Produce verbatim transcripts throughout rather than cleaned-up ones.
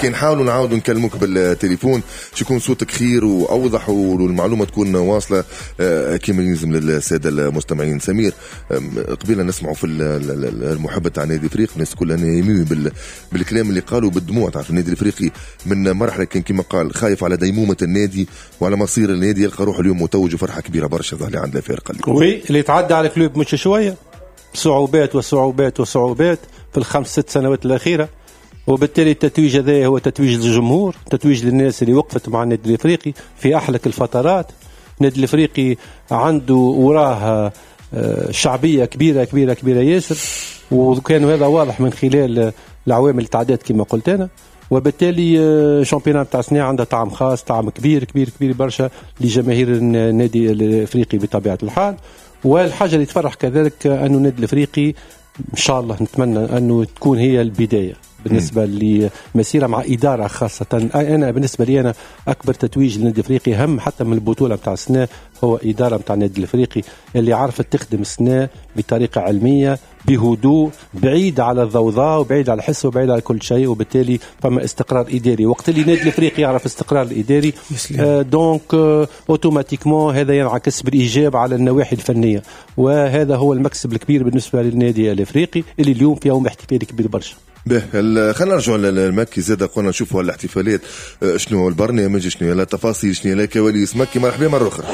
كي نحاولوا نعاودوا نكلموك بالتليفون شيكون صوتك خير واوضح والمعلومه تكون واصله كما يلزم للساده المستمعين. سمير قبيله نسمعوا في المحبه تاع النادي الافريقي الناس كلها نايمين بالكلام اللي قالوا بالدموع. تعرف النادي الافريقي من مرحله كان كما قال خايف على ديمومه النادي وعلى مصير النادي، يلقى روح اليوم متوج وفرحه كبيره برشا ظهر عند الفرقه اليوم. وي اللي تعدى على الكلوب مش شويه، صعوبات وصعوبات وصعوبات في الخمس ست سنوات الاخيره، وبالتالي التتويج هذا هو تتويج للجمهور، تتويج للناس اللي وقفت مع النادي الافريقي في احلك الفترات. النادي الافريقي عنده وراه شعبيه كبيره كبيره كبيره ياسر، وكان هذا واضح من خلال العوامل اللي تعدات كما قلت انا. وبالتالي شامبيون تاع السنة عنده طعم خاص، طعم كبير كبير كبير برشا لجماهير النادي الافريقي بطبيعه الحال. والحاجه اللي تفرح كذلك انه النادي الافريقي ان شاء الله نتمنى انه تكون هي البدايه بالنسبه لمسيره مع اداره خاصه. انا بالنسبه لي انا اكبر تتويج للنادي الافريقي هم حتى من البطوله نتاع السنه هو اداره نتاع النادي الافريقي اللي عرفت تخدم السنه بطريقه علميه بهدوء، بعيد على الضوضاء وبعيد على الحس وبعيد على كل شيء، وبالتالي فما استقرار اداري. وقت اللي النادي الافريقي يعرف استقرار الاداري آه دونك آه اوتوماتيكمون هذا ينعكس بالايجاب على النواحي الفنيه، وهذا هو المكسب الكبير بالنسبه للنادي الافريقي اللي اليوم في يوم احتفالي كبير برشا. به خلينا نرجع للمكي زاد قلنا نشوفوا الاحتفالات شنو البرنامج شنو لا تفاصيل شنو لا كواليس مكي. مرحبا مرة أخرى.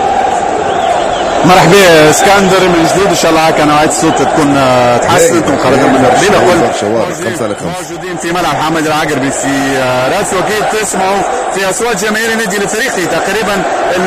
مرحبا اسكندر من جديد، ان شاء الله هكا نوعيه الصوت تكون تحسنت وخرجنا من الربيله. موجودين في ملعب محمد العقربي في راس وكيل، تسمعوا في اصوات جماهير النادي الافريقي. تقريبا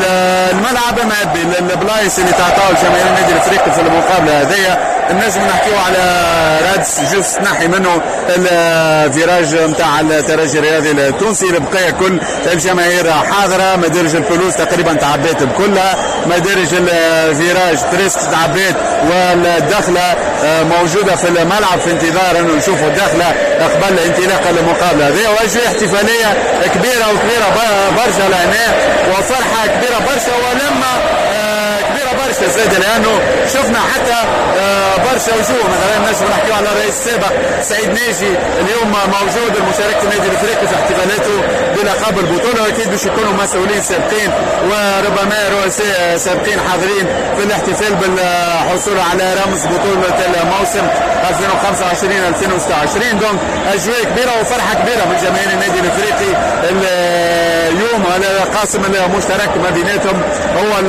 الملعب معبي البلايص اللي تعطاو جماهير النادي الافريقي في المقابله هذيا. النجم نحكيو على رادس جوست نحي منه الفيراج نتاع الترجي الرياضي التونسي. البقيه كل الجماهير حاضره، مدارج الفلوس تقريبا تعبيت بكلها، مدارج الفيراج تريسك تعبيت والدخله موجوده في الملعب في انتظار انه نشوفوا الدخله قبل انطلاق المقابله هذه. واجواء احتفاليه كبيره وكبيره برشا لهنا وفرحه كبيره برشا ولما برشا زاد، لانه شفنا حتى برشا وجوه. مثلا نجم نحكيو على الرئيس السابق سعيد ناجي اليوم موجود بمشاركه النادي الافريقي في احتفالاته بلقب البطوله، واكيد باش يكونوا مسؤولين سابقين وربما رؤساء سابقين حاضرين في الاحتفال بالحصول على رمز بطوله الموسم ألفين وخمسة وعشرين ألفين وستة وعشرين. دونك اجواء كبيره وفرحه كبيره من جماهير النادي الافريقي اليوم. القاسم المشترك ما بيناتهم هو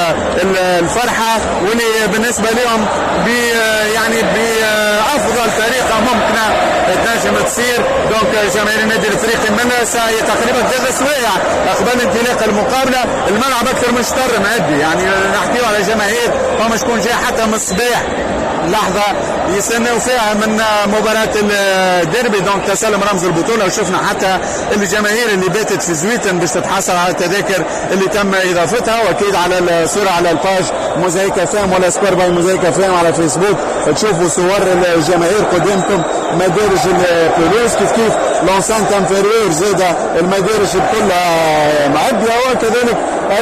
الفرحه، واللي بالنسبه لهم يعني بافضل طريقه ممكنه تنجم تصير. دونك جماهير النادي الافريقي من ساعه تقريبا ثلاث سوايع قبل انطلاق المقابله الملعب اكثر من شطر معدي، يعني نحكيو على جماهير فما شكون جاي حتى من الصباح لحظه يستناو فيها من مباراه الديربي. دونك تسلم رمز البطوله، وشفنا حتى الجماهير اللي باتت في زويتن باش تتحصل على التذاكر اللي تم اضافتها. واكيد على الصوره على الباج موزايك فام ولا سبور باي موزايك فام على فيسبوك تشوفوا صور الجماهير قدامكم، مدارج البوليس كيف كيف لونسانت انفيريور زاده المدارج كلها معديه، وكذلك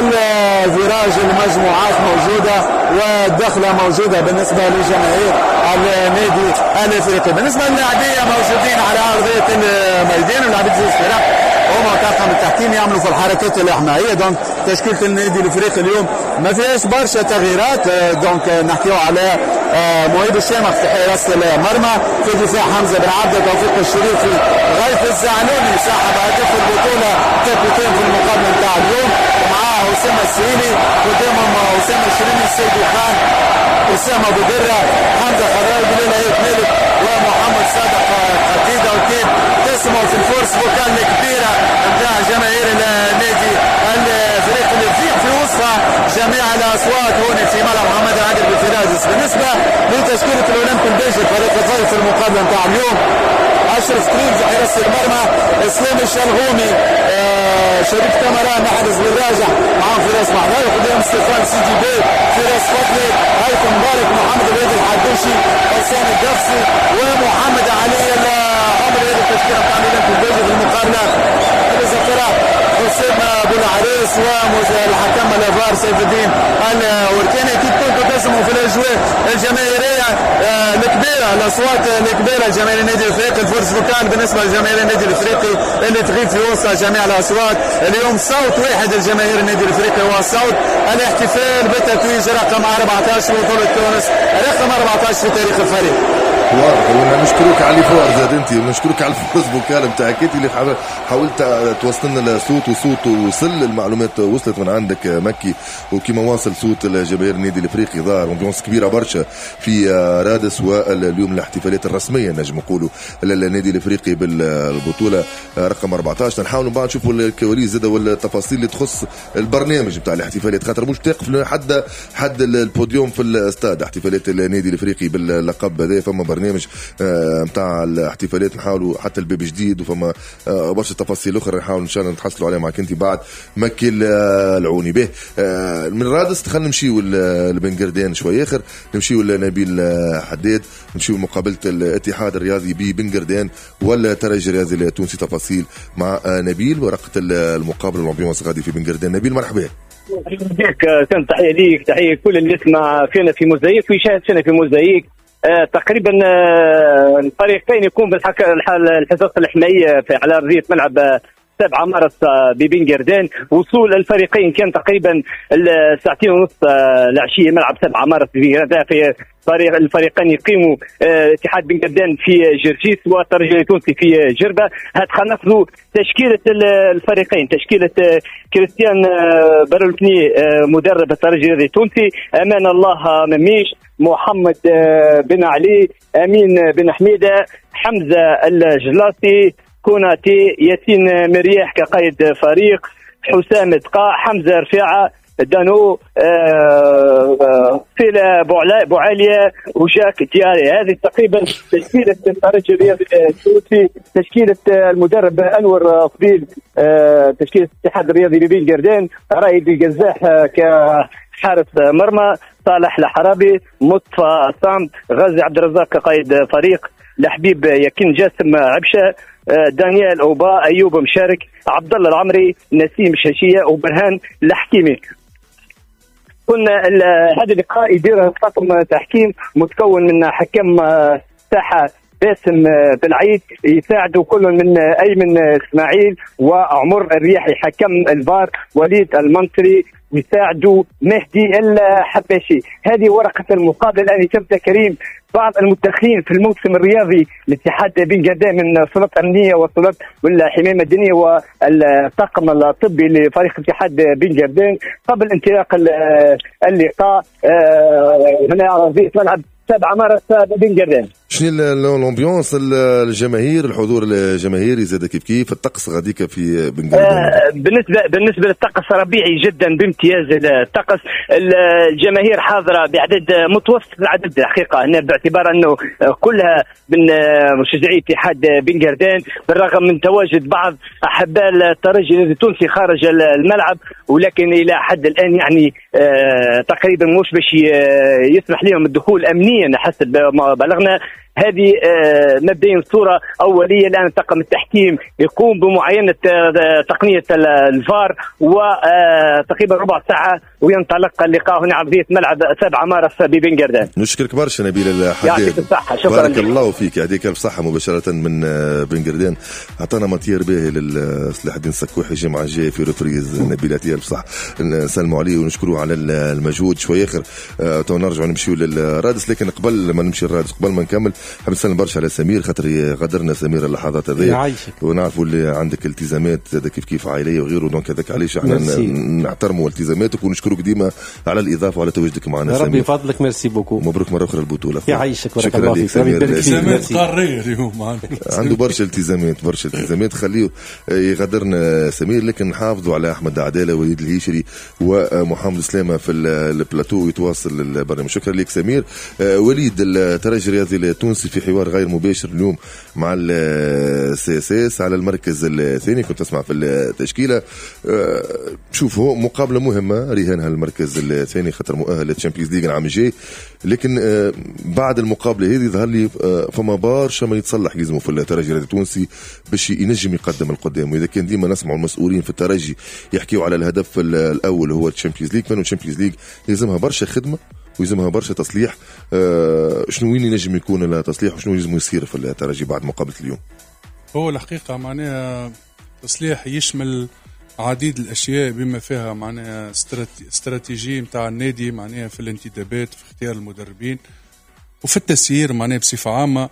الفيراج المجموعات موجوده والدخله موجوده بالنسبه لجماهير النادي الافريقي. بالنسبه للاعبيه موجودين على ارضيه الميدان ولاعبيه الفرق هما طاقم التحكيم يعملوا في الحركات الاحمائيه. دونك تشكيله النادي الافريقي اليوم ما فيهاش برشا تغييرات. دونك نحكيو على مهيب الشامخ في حراسه المرمى، في دفاع حمزه بن عبده، توفيق الشريفي، غيث الزعلوني صاحب هدف البطوله كابتن في المقابله نتاع اليوم، ومعاه اسامه السهيلي، قدامهم اسامه الشريمي، السيد خان، اسامه ابو دره، حمزه خضراوي، بلال عيد مالك، ومحمد صادق قتيده. وكيف تسمعوا في الفرص فوكال الكبيره نتاع جماهير النادي الافريقي اللي تزيد في وسطها جميع الاصوات هنا في ملعب محمد العقربي في رادس. بالنسبه لتشكيله الاولمبي البيجي فريق الضيف في المقابله نتاع اليوم، اشرف كريم في حراسه المرمى، اسلام الشلغومي، آه شريف كاميران محرز بالراجع معاهم في راس محضر، قدام ستيفان سيدي بي في راس فضلي، هيثم مبارك، محمد الهادي الحدوشي، حسين الدفسي، ومحمد علي العمري. هذه التشكيله بتاع الاولمبي البيجي في المقابله. الذاكره جاسم ابو العريس والحكم الافار سيف الدين الوركاني. اكيد كنتوا تسمعوا في الاجواء الجماهيريه الكبيره، الاصوات الكبيره جماهير النادي الافريقي. الفرس فوكال بالنسبه لجماهير النادي الافريقي اللي تغيب في وسط جميع الاصوات. اليوم صوت واحد الجماهير النادي الافريقي هو صوت الاحتفال بتتويج رقم أربعة عشر بطوله تونس، رقم أربعة عشر في تاريخ الفريق. واضح. ونشكرك على اللي فوق زاد انت، ونشكرك على الفوز بوكاله نتاعك اللي حاولت توصل لنا الصوت وصوت وصل المعلومات وصلت من عندك مكي، وكما واصل صوت الجماهير النادي الافريقي ظهر امبيونس كبيره برشا في رادس. واليوم الاحتفالات الرسميه نجم نقولوا للنادي الافريقي بالبطوله رقم أربعة عشر. نحاولوا بعد نشوفوا الكواليس زاده والتفاصيل اللي تخص البرنامج بتاع الاحتفالات، خاطر مش تقف حد حد البوديوم في الاستاد. احتفالات النادي الافريقي باللقب هذا فما برنامج نتاع الاحتفالات نحاولوا حتى الباب جديد، وفما برشا تفاصيل اخرى نحاول ان شاء الله نتحصلوا عليها معك انت بعد مكي العوني. به من رادس خلينا نمشيو لبن قردان شوي اخر، نمشيو لنبيل حداد، نمشيو مقابله الاتحاد الرياضي ببن قردان والترجي الرياضي التونسي. تفاصيل مع نبيل ورقه المقابله الامبيونس غادي في بن قردان. نبيل مرحبا بك. كان تحيه ليك، تحيه كل اللي يسمع فينا في موزايك ويشاهد فينا في موزايك. آه تقريبا آه الفريقين يكون بالحصص الحمائيه على ارضيه ملعب سبعة مارس ببن قردان. وصول الفريقين كان تقريبا الساعتين ونص العشيه ملعب سبعة مارس ببن قردان. في فريق الفريقين يقيموا اتحاد بن قردان في جرجيس والترجي التونسي في جربه. هاد خلينا ناخذوا تشكيله الفريقين. تشكيله كريستيان برولكني مدرب الترجي التونسي، امان الله مميش، محمد بن علي، امين بن حميده، حمزه الجلاطي، كوناتي، ياسين مرياح كقائد فريق، حسام دقا، حمزه رفاعه، دانو، فيلا بوعاليه، وجاك دياري. هذه تقريبا تشكيله الترجي الرياضي التونسي. تشكيله المدرب انور فضيل، تشكيله الاتحاد الرياضي ببن قردان، رائد القزاح كحارس مرمى، صالح الحرابي، مصطفى صامد، غازي عبد الرزاق كقائد فريق، لحبيب يكين، جاسم عبشه، دانيال اوبا، ايوب مشارك، عبد الله العمري، نسيم شاشيه، وبرهان الحكيمي. كنا هذا اللقاء يدير طاقم تحكيم متكون من حكم ساحه باسم بالعيد، يساعدوا كل من ايمن اسماعيل وعمر الرياحي، حكم الفار وليد المنصري، يساعدوا مهدي الحباشي. هذه ورقه المقابله الان يتم تكريم بعض المتدخلين في الموسم الرياضي لاتحاد بن قردان من سلطات امنيه وسلطات والحمايه المدنيه والطاقم الطبي لفريق اتحاد بن قردان قبل انطلاق اللقاء هنا على ارضيه ملعب سبعة مارس بن قردان. شنو الامبيونس الجماهير، الحضور الجماهيري زاد كيف كيف الطقس غاديك في بن قردان؟ آه بالنسبه بالنسبه للطقس ربيعي جدا بامتياز. الطقس الجماهير حاضره بعدد متوسط العدد الحقيقه هنا، باعتبار انه كلها من مشجعي اتحاد بن قردان، بالرغم من تواجد بعض احباء الترجي التونسي خارج الملعب، ولكن الى حد الان يعني آه تقريبا مش باش يسمح لهم الدخول امنيا حسب ما بلغنا. هذه مبدئيا صورة أولية. الآن طاقم التحكيم يقوم بمعاينة تقنية الفار، وتقريبا ربع ساعة وينطلق اللقاء هنا على ارضيه ملعب سبعة مارس ببن قردان. نشكرك برشا نبيل الحداد، يعطيك الصحة. شكرا بارك الله فيك، يعطيك الف صحة. مباشرة من بن قردان عطانا ماتير باهي لصلاح الدين السكوحي الجمعة الجاية في ريفريز. نبيل يعطيه الف صحة، نسلموا عليه ونشكروه على المجهود. شوي آخر تو نرجع نمشيو للرادس، لكن قبل ما نمشي الرادس قبل ما نكمل حاب نسلم برشا على سمير، خاطر غادرنا سمير اللحظات هذه، ونعرفوا اللي عندك التزامات كيف كيف عائليه وغيره، دونك هذاك علاش احنا نحترموا التزاماتك ونشكروك ديما على الاضافه وعلى تواجدك معنا. ربي يفضلك، ميرسي بوكو، مبروك مره اخرى البطوله. يعيشك بارك الله فيك. ربي يبارك فيك. قاريه اليوم عنده برشا التزامات برشا التزامات، خليه يغادرنا سمير، لكن نحافظوا على احمد عداله وليد الهيشري ومحمد سلامه في البلاتو يتواصل البرنامج. شكرا لك سمير. وليد الترجي الرياضي التونسي التونسي في حوار غير مباشر اليوم مع السي اس اس على المركز الثاني. كنت اسمع في التشكيله. شوف هو مقابله مهمه رهانها المركز الثاني خاطر مؤهل للتشامبيونز ليغ العام الجاي، لكن بعد المقابله هذه ظهر لي فما برشا ما يتصلح يلزموا في الترجي التونسي باش ينجم يقدم القدام. واذا كان ديما نسمعوا المسؤولين في الترجي يحكيوا على الهدف الاول هو التشامبيونز ليغ، فانه التشامبيونز ليغ يلزمها برشا خدمه ويلزمها برشا تصليح. آه شنو وين ينجم يكون التصليح وشنو يلزم يصير في الترجي بعد مقابله اليوم؟ هو الحقيقه معناها تصليح يشمل عديد الاشياء بما فيها معناها استراتيجيه نتاع النادي معناها في الانتدابات في اختيار المدربين وفي التسيير معناها بصفه عامه.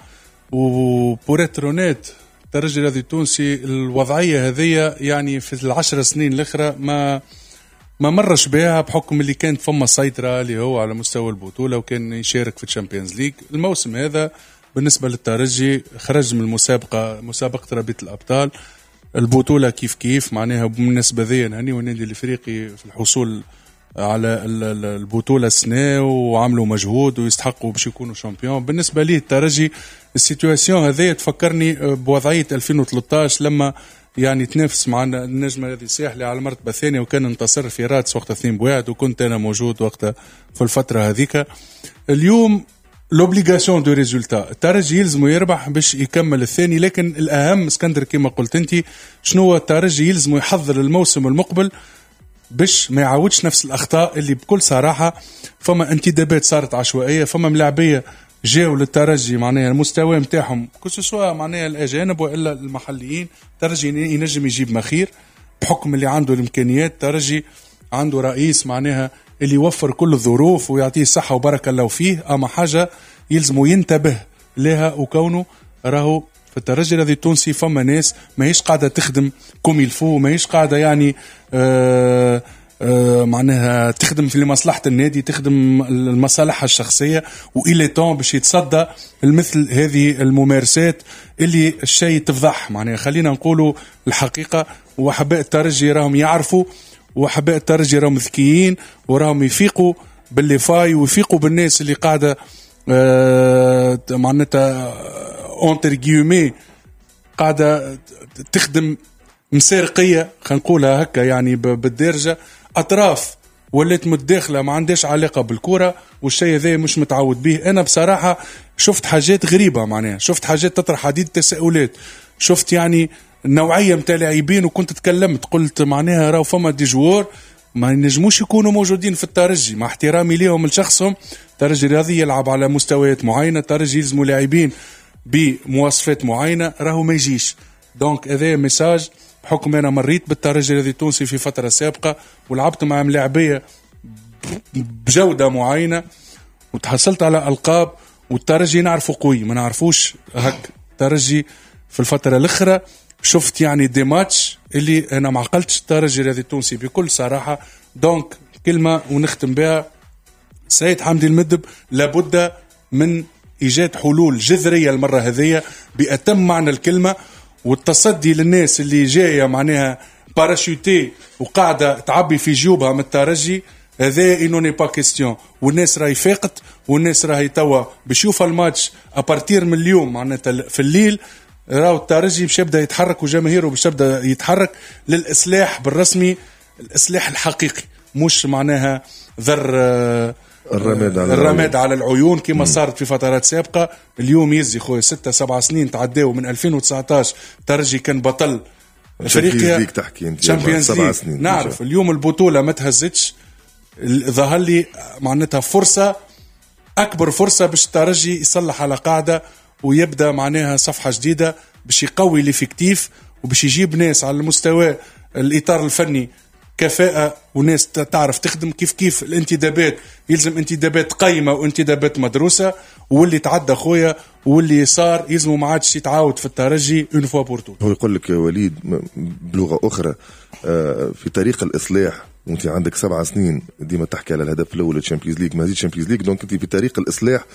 وبوريترونات الترجي الرياضي التونسي الوضعيه هذه يعني في العشر سنين الاخرى ما ما مرش بها بحكم اللي كانت فما سيطرة اللي هو على مستوى البطولة وكان يشارك في الشامبيونز ليج. الموسم هذا بالنسبة للترجي خرج من المسابقة مسابقة رابطة الأبطال، البطولة كيف كيف معناها بالنسبة ذي نهني والنادي الإفريقي في الحصول على البطولة السنة وعملوا مجهود ويستحقوا باش يكونوا شامبيون. بالنسبة لي الترجي السيتواسيون هذه تفكرني بوضعية ألفين وثلاثة عشر لما يعني تنافس مع النجم الذي الساحلي على المرتبة الثانية وكان انتصر في رادس وقتها اثنين بواحد وكنت أنا موجود وقتها في الفترة هذيك. اليوم لوبليغاسيون دو ريزولتا الترجي يلزمه يربح باش يكمل الثاني، لكن الأهم اسكندر كما قلت انت شنو هو الترجي يلزمه يحضر الموسم المقبل باش ما يعاودش نفس الأخطاء اللي بكل صراحة فما انتدابات صارت عشوائية، فما ملاعبية جاوا للترجي معناها المستوى متاعهم كسوا معناها الأجانب وإلا المحليين. ترجي ينجم يجيب مخير بحكم اللي عنده الإمكانيات، ترجي عنده رئيس معناها اللي يوفر كل الظروف ويعطيه صحة وبركة الله فيه. أما حاجة يلزمه ينتبه لها وكونه راهو في الترجي الرياضي التونسي فما ناس ما هيش قاعدة تخدم كوم يلفو، ما هيش قاعدة يعني آه آه معناها تخدم في مصلحة النادي، تخدم المصالح الشخصية، وإلى طون باش يتصدى المثل هذه الممارسات اللي الشيء تفضح. معناها خلينا نقولوا الحقيقة، وحباء الترجي راهم يعرفوا وحباء الترجي راهم ذكيين وراهم يفيقوا باللي فاي ويفيقوا بالناس اللي قاعدة آه معناتها اونتر جيومي قاعدة تخدم مسارقية خلينا نقولها هكا يعني بالدرجة، أطراف ولات متداخلة ما عندهاش علاقة بالكرة، والشيء ذا مش متعود به. أنا بصراحة شفت حاجات غريبة معناها، شفت حاجات تطرح عديد التساؤلات، شفت يعني نوعية متاع لاعبين وكنت تكلمت قلت معناها راهو فما دي جوار ما ينجموش يكونوا موجودين في الترجي مع احترامي ليهم لشخصهم. الترجي الرياضي يلعب على مستويات معينة، الترجي يلزموا لاعبين بمواصفات معينة راهو ما يجيش. دونك هذا ميساج بحكم أنا مريت بالترجي الرياضي التونسي في فترة سابقة ولعبت مع ملاعبية بجودة معينة وتحصلت على ألقاب، والترجي نعرفه قوي ما نعرفوش هك. الترجي في الفترة الأخرى شفت يعني دي ماتش اللي أنا ما عقلتش الترجي الرياضي التونسي بكل صراحة. دونك كلمة ونختم بها، سيد حمدي المدب لابد من إيجاد حلول جذرية المرة هذية بأتم معنى الكلمة، والتصدي للناس اللي جاية معناها باراشوتي وقاعدة تعبي في جيوبها من الترجي، هذا إنو ني با كيستيون. والناس راهي فاقت والناس راهي توا بشوف الماتش أبارتير من اليوم معناتها في الليل راهو الترجي باش يبدا يتحرك وجماهيره باش يبدا يتحرك للإصلاح بالرسمي، الإصلاح الحقيقي مش معناها ذر الرماد على الرماد على العيون كما صارت في فترات سابقة. اليوم يزي خويا ستة سبعة سنين تعداو من ألفين وتسعطاش ترجي كان بطل افريقيا تشامبيونز ليج نعرف. اليوم البطولة ما تهزتش، ظهر لي معناتها فرصة أكبر فرصة باش الترجي يصلح على قاعدة ويبدأ معناها صفحة جديدة باش يقوي الافكتيف وباش يجيب ناس على المستوى الإطار الفني كفاءة وناس تعرف تخدم. كيف كيف الانتدابات يلزم انتدابات قيمة وانتدابات مدروسة، واللي تعدى خويا واللي صار يلزمه ما عادش يتعاود في الترجي اون فوا بور تو. هو يقول لك وليد بلغة أخرى في طريق الإصلاح، وانت عندك سبع سنين ديما تحكي على الهدف الأول للشامبيونز ليج ما زيد شامبيونز ليج، دونك انت في طريق الإصلاح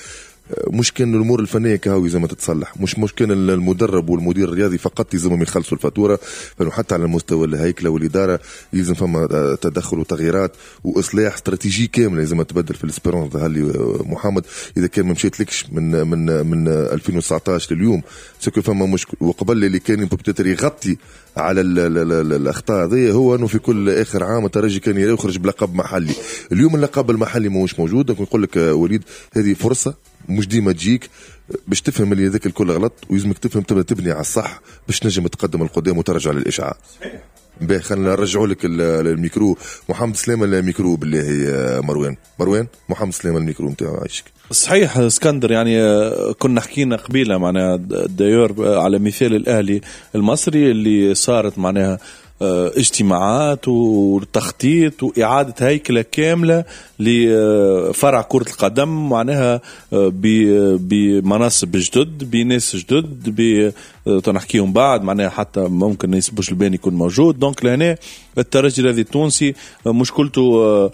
مش كان الامور الفنيه كهو زي ما تتصلح، مش مش كان المدرب والمدير الرياضي فقط يلزمهم يخلصوا الفاتوره، فانه حتى على مستوى الهيكله والاداره يلزم فما تدخل وتغييرات واصلاح استراتيجي كامله لازم تبدل في الاسبيرونس. هاللي محمد اذا كان ما مشيتلكش من من من ألفين وتسعطاش لليوم سكو فما مشكل، وقبل اللي كان بتتر يغطي على ال ال ال الاخطاء هذه هو انه في كل اخر عام الترجي كان يخرج بلقب محلي. اليوم اللقب المحلي ماهوش موجود. نقول لك وليد هذه فرصه مش ديما تجيك باش تفهم اللي هذاك الكل غلط، ويلزمك تفهم تبدا تبني على الصح باش تنجم تقدم القدام وترجع للاشعاع. باهي خلينا نرجعوا لك الميكرو. محمد سليم الميكرو بالله. مروان مروان محمد سليم الميكرو نتاعو عايشك. صحيح اسكندر، يعني كنا حكينا قبيله معناها دايور على مثال الاهلي المصري اللي صارت معناها اجتماعات وتخطيط وإعادة هيكلة كاملة لفرع كرة القدم معناها بمناصب جدد بناس جدد تنحكيهم بعد معناها حتى ممكن يسبوش الباني يكون موجود. دونك لهنا الترجي الذي التونسي مشكلته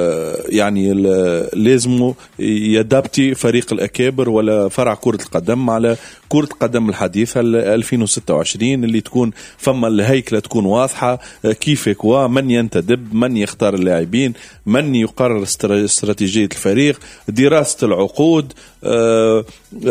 يعني لازم يدابتي فريق الأكابر ولا فرع كرة القدم على كرة القدم الحديثة ألفين وستة وعشرين اللي تكون فما الهيكلة تكون واضحة كيفك ومن ينتدب من يختار اللاعبين من يقرر استراتيجية الفريق دراسة العقود آه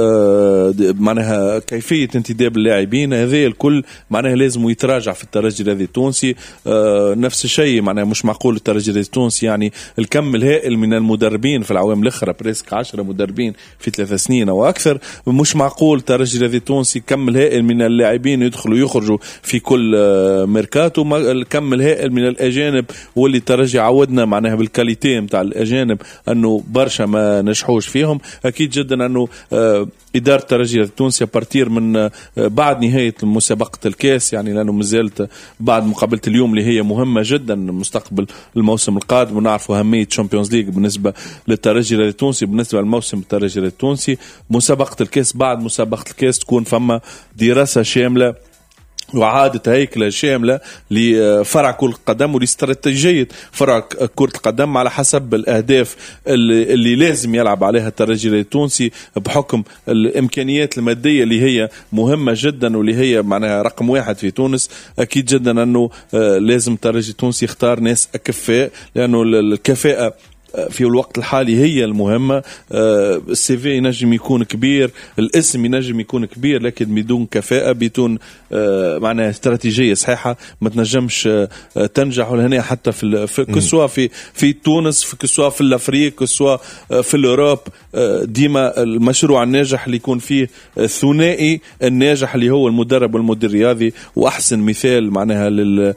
آه معناها كيفية انتداب اللاعبين. هذه الكل معناها لازم يتراجع في الترجي الذي التونسي. آه نفس الشيء معناها مش معقول الترجي الذي التونسي يعني الكم الهائل من المدربين في العوام الأخرى بريسك عشرة مدربين في ثلاث سنين أو أكثر. مش معقول الترجي الذي التونسي كم الهائل من اللاعبين يدخلوا يخرجوا في كل آه ميركاتو. الكم الهائل من الأجانب واللي الترجي عودنا معناها بالكاليتي متاع الأجانب أنه برشا ما نجحوش فيهم. أكيد جدا أنه إدارة الترجي التونسي بارتير من بعد نهاية مسابقة الكاس يعني لأنه مازالت بعد مقابلة اليوم اللي هي مهمة جدا مستقبل الموسم القادم ونعرف أهمية تشامبيونز ليج بالنسبة للترجي التونسي بالنسبة للموسم الترجي التونسي. مسابقة الكاس بعد مسابقة الكاس تكون فما دراسة شاملة وعادة هيكلة شاملة لفرع كرة القدم ولاستراتيجية فرع كرة القدم على حسب الأهداف اللي, اللي لازم يلعب عليها الترجي التونسي بحكم الإمكانيات المادية اللي هي مهمة جدا واللي هي معناها رقم واحد في تونس. أكيد جدا أنه لازم الترجي التونسي يختار ناس أكفاء لأنه الكفاءة في الوقت الحالي هي المهمة. السي في ينجم يكون كبير الاسم ينجم يكون كبير لكن بدون كفاءة بدون معناها استراتيجية صحيحة ما تنجمش تنجح. هنا حتى في في كسوا في في تونس في كسوا في الأفريق كسوا في الأوروب ديما المشروع الناجح اللي يكون فيه ثنائي الناجح اللي هو المدرب والمدير الرياضي. وأحسن مثال معناها لل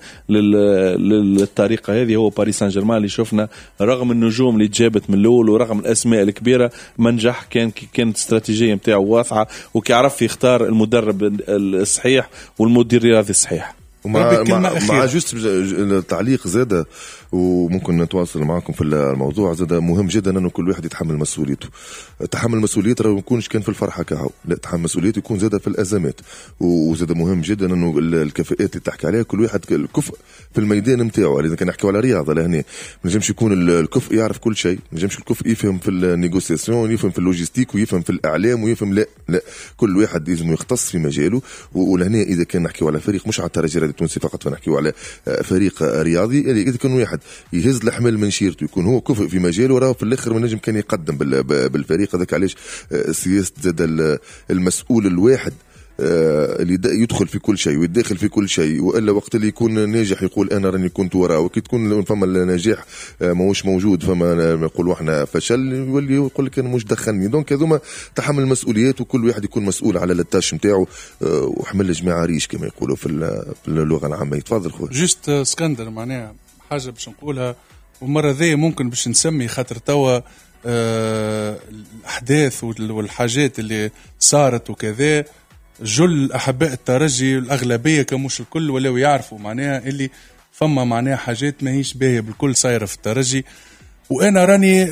للطريقة هذه هو باريس سان جيرمان اللي شفنا رغم النجوم اللي جابت من الاول ورغم الاسماء الكبيره منجح كان كانت استراتيجيه نتاعو واضحه وكيعرف يختار المدرب الصحيح والمدير الرياضي الصحيح. ومع مع, مع جوست التعليق زاده وممكن نتواصل معكم في الموضوع زاده مهم جدا انه كل واحد يتحمل مسؤوليته. تحمل مسؤوليته ما يكونش كان في الفرحه كهو لا تحمل مسؤوليته يكون زاده في الازمات. وزاده مهم جدا انه الكفاءات اللي تحكي عليها كل واحد الكفء في الميدان نتاعو. اذا كان نحكيو على رياضه لهنا ما نجمش يكون الكفء يعرف كل شيء ما نجمش الكفء يفهم في النيغوسياسيون يفهم في اللوجيستيك ويفهم في الاعلام ويفهم لا لا كل واحد لازم يختص في مجاله. ولهنا اذا كان نحكيو على فريق مش على الترجي التونسي فقط فنحكيو على فريق رياضي يعني اذا كان واحد يهز الحمل من شيرته يكون هو كفء في مجاله وراه في الاخر ما نجم كان يقدم بالفريق هذاك. علاش سياسه زاد المسؤول الواحد اللي يدخل في كل شيء ويدخل في كل شيء والا وقت اللي يكون ناجح يقول انا راني كنت وراه وكي تكون فما النجاح ماهوش موجود فما نقولوا احنا فشل يولي يقول لك انا مش دخلني. دونك هذوما تحمل مسؤوليات وكل واحد يكون مسؤول على التاش نتاعو وحمل الجماعه ريش كما يقولوا في اللغه العامه. يتفضل خويا. جست اسكندر معناها حاجه باش نقولها ومره ذي ممكن باش نسمي خاطر توا أه الاحداث والحاجات اللي صارت وكذا جل أحباء الترجي الأغلبية كمش الكل ولو يعرفوا معناها اللي فما معناها حاجات ما هيش باهية بالكل صايرة في الترجي. وأنا راني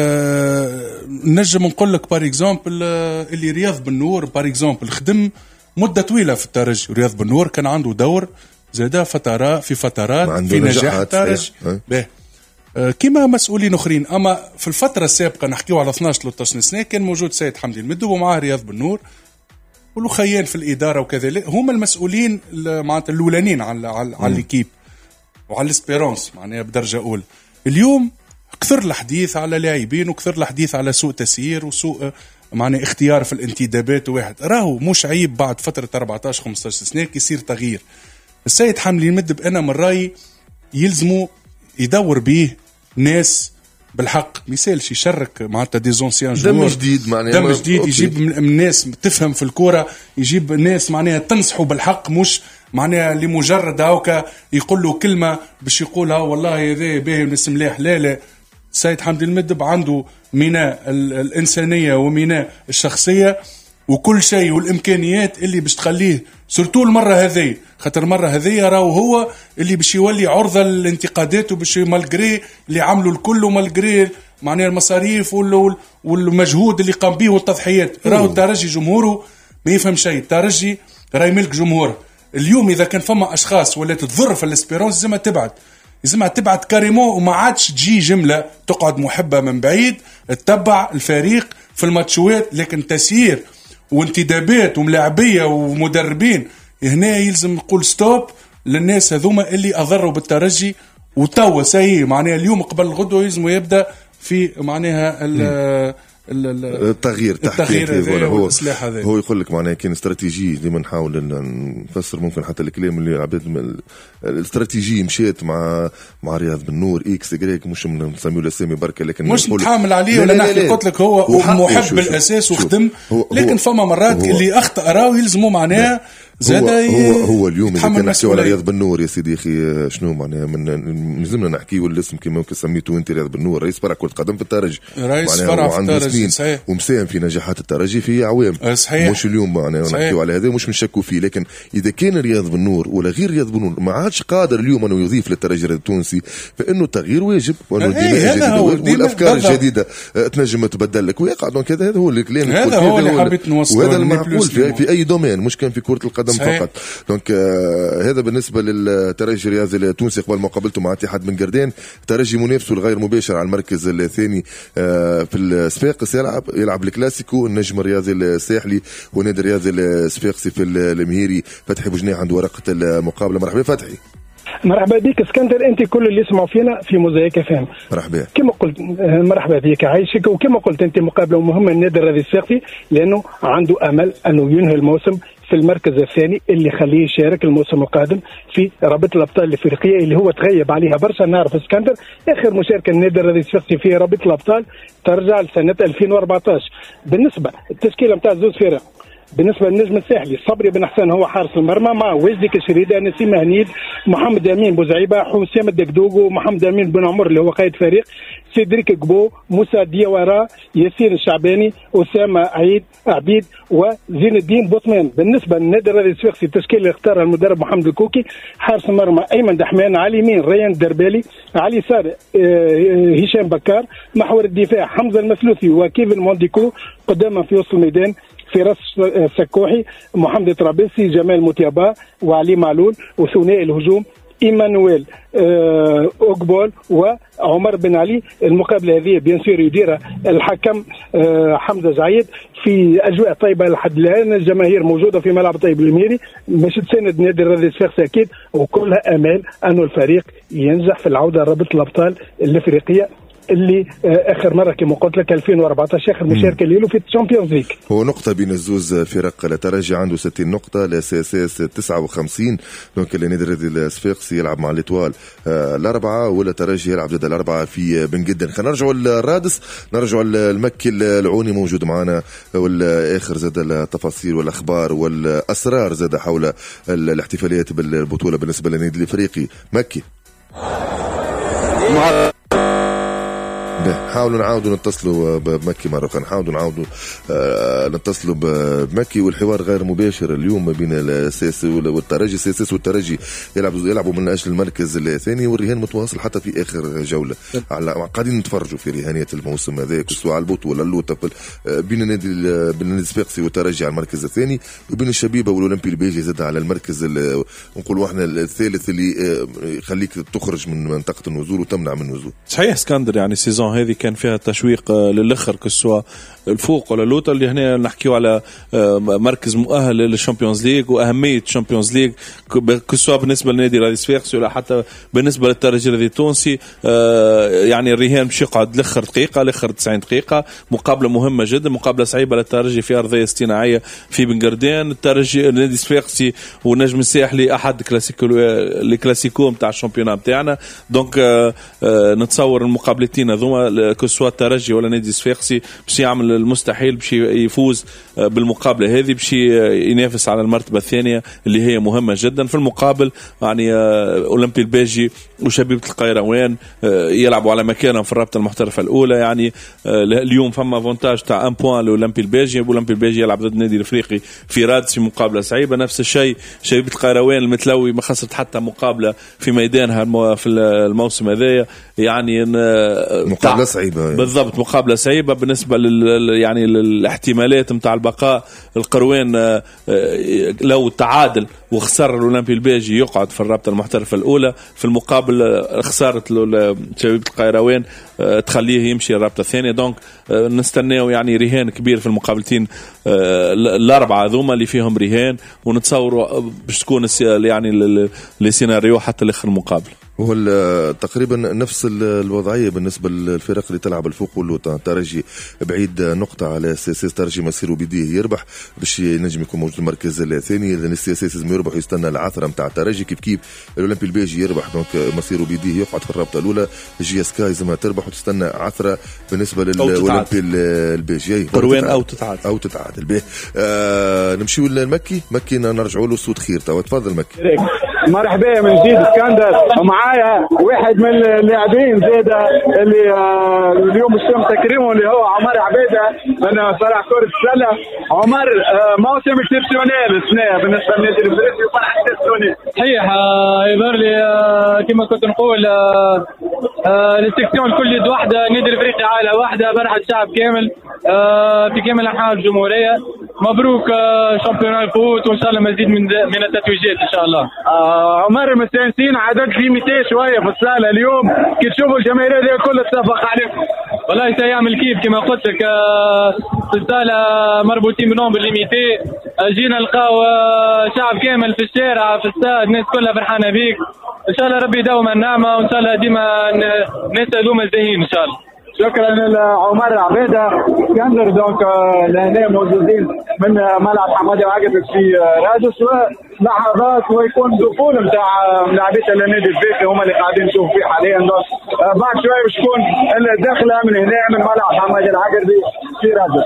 آه نجم نقول لك بار إكزامبل آه اللي رياض بن نور بار إكزامبل خدم مدة طويلة في الترجي. رياض بن نور كان عنده دور زادا فترات في فترات في نجاح الترجي. كما مسؤولين اخرين. اما في الفتره السابقه نحكيو على اثناش ثلاثة عشر سنه كان موجود سيد حمدي المدب ومعاه رياض بن نور والخيان في الاداره وكذا، هما المسؤولين معناتها الاولانيين على على, على الكيب وعلى الاسبيرونس معناها بدرجه اولى. اليوم كثر الحديث على لاعبين وكثر الحديث على سوء تسيير وسوء معناها اختيار في الانتدابات. واحد راهو مش عيب بعد فتره أربعطاش خمسطاش سنه يصير تغيير. السيد حمدي المدب انا من رايي يلزموا يدور بيه ناس بالحق، مثالش يشرك معناتها دي زونسيان جوار دم جديد معناها دم جديد أوكي. يجيب من ناس تفهم في الكوره، يجيب ناس معناها تنصحوا بالحق، مش معناها لمجرد هاوكا يقول له كلمه باش يقولها والله هذا باهي وناس ملاح. لا لا، السيد حمدي المدب عنده ميناء الانسانيه وميناء الشخصيه وكل شيء والامكانيات اللي باش تخليه سورتو المره هذه، خاطر المره هذه راهو هو اللي باش يولي عرضه للانتقادات وباش مالغري اللي عملوا الكل ومالغري معناها المصاريف والمجهود اللي قام به والتضحيات. راهو الترجي جمهوره ما يفهم شيء، الترجي راهي ملك جمهور. اليوم اذا كان فما اشخاص ولا تضر في الاسبيرونس زي ما تبعد لازم تبعد كاريمون وما عادش تجي جمله تقعد محبه من بعيد تتبع الفريق في الماتشوات، لكن تسيير وانتدابات وملاعبيه ومدربين هنا يلزم نقول ستوب للناس هذوما اللي اضروا بالترجي. وتوا سي معناها اليوم قبل الغدوه يلزم يبدا في معناها التغيير التغيير هذا هو الإصلاح هذا. هو يقول لك معناها كاين استراتيجيه ديما نحاول نفسر ممكن حتى الكلام اللي عباد الاستراتيجيه مشيت مع مع رياض بن نور اكس جريك، مش نسميو الاسامي بركه لكن مش نتحامل عليه ولا نحكي. قلت لك هو, هو محب بالاساس وخدم، لكن فما مرات اللي اخطا راهو يلزموا معناها زاد هو, هو اليوم إذا كنا نحكي على رياض بن نور يا سيدي أخي شنو معناها من نزلنا نحكي والاسم كما ممكن سميته أنت رياض بن نور رئيس فرع كرة قدم في الترجي، رئيس فرع في الترجي ومساهم في نجاحات الترجي في عوام صحيح. مش اليوم معناها نحكي على هذا مش بنشكوا فيه، لكن إذا كان رياض بن نور ولا غير رياض بن نور ما عادش قادر اليوم أنه يضيف للترجي التونسي فإنه تغيير واجب وأنه الدماء الجديدة والأفكار الجديدة تنجم تبدل لك ويقع. دونك هذا هذا هو الكلام هذا هو اللي حبيت نوصله، وهذا المعقول في, في أي دومين مش كان في كرة القدم صحيح. فقط. دونك آه هذا بالنسبه للترجي الرياضي التونسي قبل مقابلته مع اتحاد بن قردان. ترجي منافسه الغير مباشر على المركز الثاني آه في الصفاقس، يلعب يلعب الكلاسيكو النجم الرياضي الساحلي ونادي الرياضي الصفاقسي في المهيري. فتحي بوجناح عنده ورقه المقابله. مرحبا فتحي. مرحبا بك اسكندر، انت كل اللي يسمعوا فينا في موزايك فهم. مرحبا. كما قلت مرحبا بك عايشك، وكما قلت انت مقابله مهمه النادي الرياضي الصفاقسي لانه عنده امل انه ينهي الموسم في المركز الثاني اللي يخليه يشارك الموسم القادم في رابطه الابطال الافريقيه اللي هو تغيب عليها برشا. نعرف اسكندر اخر مشاركه النادي الرياضي الصفاقسي في رابطه الابطال ترجع لسنه ألفين وأربعطاش. بالنسبه التشكيله نتاع زوز فرق، بالنسبه للنجم الساحلي صبري بن حسن هو حارس المرمى مع وجدي كشريده، نسيم هنيد، محمد امين بوزعيبه، حسام الدكدوغو، محمد امين بن عمر اللي هو قائد فريق، سيدريك قبو، موسى ديوارا، ياسين الشعباني، اسامه عيد عبيد وزين الدين بوطمان. بالنسبه للنادي الرياضي الصفاقسي التشكيله اللي اختارها المدرب محمد الكوكي، حارس المرمى ايمن دحمان، على اليمين ريان الدربالي، على اليسار هشام بكار، محور الدفاع حمزه المسلوثي وكيفن مونديكو، قدامه في وسط الميدان فراس سكوحي، محمد طرابلسي، جمال موتيابا وعلي معلول، وثنائي الهجوم ايمانويل اوغبول وعمر بن علي. المقابله هذه بيان سور يديرها الحكم حمزه زعيد في اجواء طيبه لحد الان، الجماهير موجوده في ملعب طيب الميري باش تساند نادي الرياضي الصفاقسي اكيد، وكلها امال انه الفريق ينجح في العوده لرابطه الابطال الافريقيه اللي اخر مره كما قلت لك ألفين وأربعطاش اخر مشاركه له في الشامبيونز ليج. هو نقطه بين الزوز فرق، الترجي عنده ستين نقطه، الاساس تسعة وخمسين. دونك النادي الرياضي الصفاقسي يلعب مع الاتوال آه الاربعه ولا ترجي يلعب ضد الاربعه في بن جدن. خلينا نرجعوا للرادس، نرجعوا المكي العوني موجود معنا والاخر زاد التفاصيل والاخبار والاسرار زاد حول الاحتفاليات بالبطوله بالنسبه للنادي الافريقي. مكي حاولوا نعاودوا نتصلوا بمكي مرة أخرى، نحاولوا نعاودوا آه نتصلوا بمكي. والحوار غير مباشر اليوم ما بين السياسي والترجي. السياسي والترجي يلعبوا يلعبوا من أجل المركز الثاني، والرهان متواصل حتى في آخر جولة. على قاعدين نتفرجوا في رهانيات الموسم هذا سواء على البطولة اللوطة بين النادي بين النادي الصفاقسي والترجي على المركز الثاني، وبين الشبيبة والأولمبي البيجي زاد على المركز نقولوا احنا الثالث اللي يخليك تخرج من منطقة النزول وتمنع من النزول. صحيح اسكندر، يعني السيزون هذه كان فيها تشويق للآخر كسوا الفوق ولا اللوطة، اللي هنا نحكيو على مركز مؤهل للشامبيونز ليج وأهمية الشامبيونز ليج كسوا بالنسبة للنادي الرياضي الصفاقسي ولا حتى بالنسبة للترجي الرياضي التونسي. يعني الرهان باش يقعد لآخر دقيقة لآخر تسعين دقيقة، مقابلة مهمة جدا، مقابلة صعيبة للترجي في أرضية اصطناعية في بنقردان. الترجي النادي الصفاقسي ونجم الساحلي أحد كلاسيكو الكلاسيكو متاع الشامبيونات متاعنا. دونك نتصور المقابلتين هذوما كسوا الترجي ولا النادي الصفاقسي باش يعمل المستحيل باش يفوز بالمقابلة هذه، باش ينافس على المرتبة الثانية اللي هي مهمة جدا. في المقابل يعني أولمبي الباجي وشبيبة القيروان يلعبوا على مكانهم في الرابطة المحترفة الأولى. يعني اليوم فما فونتاج تاع ان بوان لأولمبي الباجي، أولمبي الباجي يلعب ضد النادي الأفريقي في رادس في مقابلة صعيبة. نفس الشيء شبيبة القيروان المتلوي ما خسرت حتى مقابلة في ميدانها في الموسم هذايا، يعني مقابلة صعيبة بالضبط، مقابلة صعيبة بالنسبة لل يعني الاحتمالات متاع البقاء. القروان لو تعادل وخسر الأولمبي الباجي يقعد في الرابطة المحترفة الأولى، في المقابل خسارة شبيبة القيروان تخليه يمشي الرابطة الثانية. دونك نستناو يعني رهان كبير في المقابلتين الأربعة ذوما اللي فيهم رهان، ونتصوروا باش تكون يعني السيناريو حتى لآخر المقابل. وهو تقريبا نفس الوضعية بالنسبة للفرق اللي تلعب الفوق واللوطة. ترجي بعيد نقطة على سياسيس، ترجي مسيره بيديه يربح باش ينجم يكون موجود المركز الثاني، لأن السياسيس لازم يربح ويستنى العثرة متاع ترجي. كيف كيف الأولمبي الباجي يربح دونك مسيره بيديه يقعد في الرابطة الأولى. جي اس كاي لازم تربح وتستنى عثرة بالنسبة للأولمبي الباجي قروان أو تتعادل أو تتعادل به. آه نمشيو للمكي. مكي نرجعوا له صوت خير. توا تفضل مكي. مرحبا من جديد اسكندر، ومعايا واحد من اللاعبين زاده اللي آه اليوم الشم تكريمه اللي هو عمر عبيده من فرع كرة السلة. عمر آه موسم اكسبسيونيل السنة بالنسبة للنادي الفريقي وفرح اكسبسيونيل. صحيح يظهر لي آه كما كنت نقول آه آه السكسيون كل يد واحدة، النادي الافريقي عائلة واحدة، فرحة الشعب كامل آه في كامل انحاء الجمهورية. مبروك آه شامبيون الفوت، وان شاء الله مزيد من من التتويجات ان شاء الله. آه عمر مستانسين عدد ليميتي شويه في الساله اليوم، كي تشوفوا الجماهير هذه كل تصفق عليكم. والله سيعمل كيف كما قلت لك آه في الساله مربوطين بنوم بالليميتي. آه جينا نلقاو آه شعب كامل في الشارع في الاستاد، الناس كلها فرحانه بيك. ان شاء الله ربي يداوم النعمه، وان شاء الله ديما الناس هذوما زاهين ان شاء الله. شكرا لعمر عبيده اسكندر. دونك لهنا موجودين من ملعب حمادي العقبي في رادس، ولحظات ويكون دخول نتاع لاعبين النادي الافريقي هم اللي قاعدين نشوف فيه حاليا. دونك بعد شوي باش تكون الدخله من هنا من ملعب حمادي العقبي في رادس.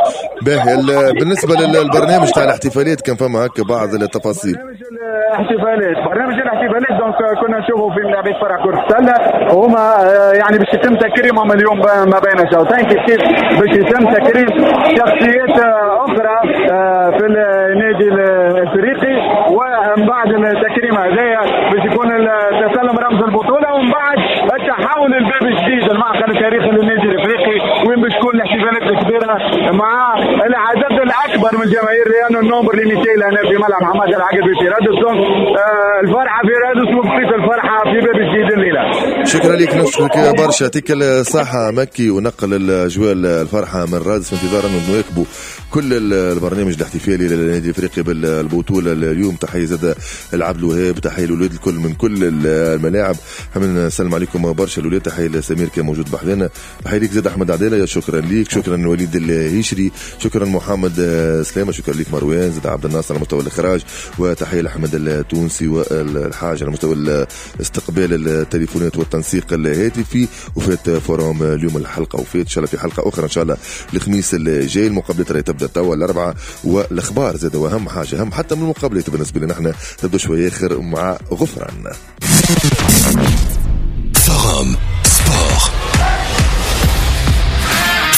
باهي بالنسبه للبرنامج تاع الاحتفالات كان فما هكا بعض التفاصيل. برنامج الاحتفالات برنامج الاحتفالات دونك كنا نشوفوا في لاعبين فرع كرة السلة، وهما يعني باش يتم تكريمهم اليوم ما بين شوطين، كيف باش يتم تكريم شخصيات اخرى في النادي الافريقي. ومن بعد التكريم هذايا باش يكون تسلم رمز البطوله، ومن بعد التحول الباب الجديد المعقل التاريخي للنادي الافريقي، وين باش تكون الاحتفالات الكبيره مع العدد الاكبر من الجماهير، لانه النومبر ليميتي لهنا في ملعب حمادي العقبي في رادس. دونك الفرحه في رادس وبقيت الفرحه في باب الجديد الليله. شكرا لك، نشكرك برشا، يعطيك الصحه مكي، ونقل الاجواء الفرحه من رادس في انتظار انه نواكبوا كل البرنامج الاحتفالي للنادي الافريقي بالبطوله اليوم. تحيه زاد العبد الوهاب، تحيه الاولاد الكل من كل الملاعب. حمد نسلم عليكم برشا الاولاد، تحيه لسمير كان موجود بحذنا، تحيه لك زاد احمد عداله، شكرا ليك، شكرا وليد الهيشري، شكرا محمد سلامه، شكرا لك مروان، زاد عبد الناصر على مستوى الاخراج، وتحيه لاحمد التونسي والحاج على مستوى استقبال التليفونات والتنسيق الهاتفي. وفات فورم اليوم الحلقه، وفات ان شاء الله في حلقه اخرى ان شاء الله الخميس الجاي. المقابلات راهي تبدا توا الاربعه، والاخبار زاد واهم حاجه اهم حتى من المقابلات بالنسبه لنا احنا تبدا شويه اخر مع غفران.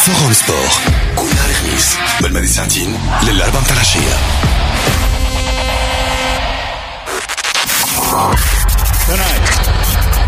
فورم سبور كل نهار خميس من الماضي ساعتين للأربعة متاع العشية. Tonight